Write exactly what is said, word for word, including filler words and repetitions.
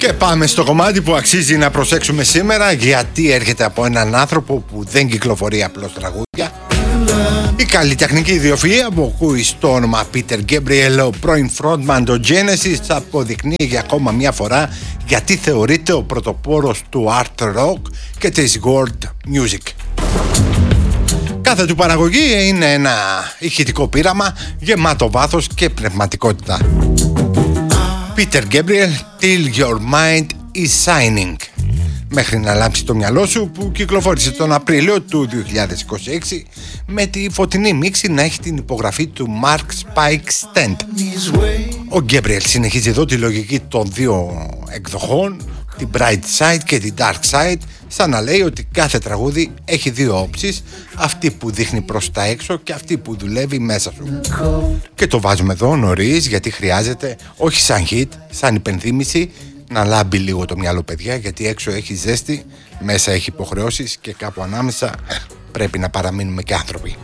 Και πάμε στο κομμάτι που αξίζει να προσέξουμε σήμερα, γιατί έρχεται από έναν άνθρωπο που δεν κυκλοφορεί απλώς τραγούδια. Η καλλιτεχνική ιδιοφυΐα που ακούει στο όνομα Peter Gabriel, ο πρώην frontman του Genesis, αποδεικνύει για ακόμα μια φορά γιατί θεωρείται ο πρωτοπόρος του art rock και της world music. Κάθε του παραγωγή είναι ένα ηχητικό πείραμα γεμάτο βάθος και πνευματικότητα. Peter Gabriel, Till Your Mind is Shining. Μέχρι να λάμψει το μυαλό σου, που κυκλοφόρησε τον Απρίλιο του δύο χιλιάδες είκοσι έξι με τη φωτεινή μίξη να έχει την υπογραφή του Mark Spike Stent. Ο Gabriel συνεχίζει εδώ τη λογική των δύο εκδοχών, την Bright Side και την Dark Side, σαν να λέει ότι κάθε τραγούδι έχει δύο όψεις, αυτή που δείχνει προς τα έξω και αυτή που δουλεύει μέσα σου. Και το βάζουμε εδώ νωρίς, γιατί χρειάζεται, όχι σαν hit, σαν υπενθύμηση, να λάμπει λίγο το μυαλό, παιδιά, γιατί έξω έχει ζέστη, μέσα έχει υποχρεώσεις και κάπου ανάμεσα πρέπει να παραμείνουμε και άνθρωποι.